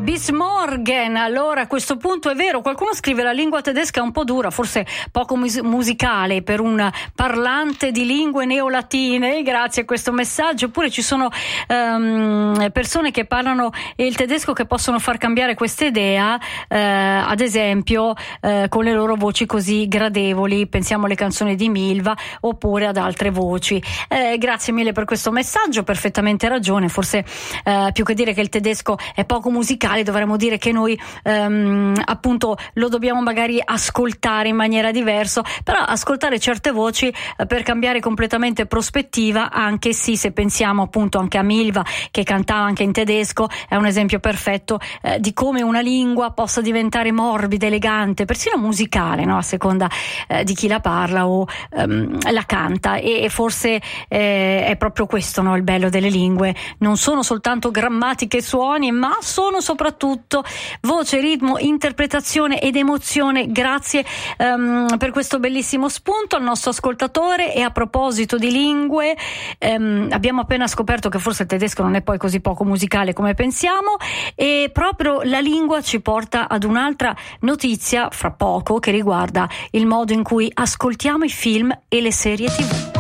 Bis Morgen. Allora, a questo punto è vero, qualcuno scrive la lingua tedesca è un po' dura, forse poco musicale per un parlante di lingue neolatine, grazie a questo messaggio. Oppure ci sono persone che parlano il tedesco che possono far cambiare questa idea, ad esempio con le loro voci così gradevoli, pensiamo alle canzoni di Milva oppure ad altre voci. Grazie mille per questo messaggio, perfettamente ragione, forse più che dire che il tedesco è poco musicale dovremmo dire che noi appunto lo dobbiamo magari ascoltare in maniera diversa, però ascoltare certe voci per cambiare completamente prospettiva, anche sì, se pensiamo appunto anche a Milva che cantava anche in tedesco, è un esempio perfetto di come una lingua possa diventare morbida, elegante, persino musicale, no? A seconda di chi la parla o la canta, e forse è proprio questo, no? Il bello delle lingue, non sono soltanto grammatiche e suoni, ma sono soprattutto voce, ritmo, interpretazione ed emozione. Grazie per questo bellissimo spunto al nostro ascoltatore. E a proposito di lingue, abbiamo appena scoperto che forse il tedesco non è poi così poco musicale come pensiamo, e proprio la lingua ci porta ad un'altra notizia fra poco che riguarda il modo in cui ascoltiamo i film e le serie TV.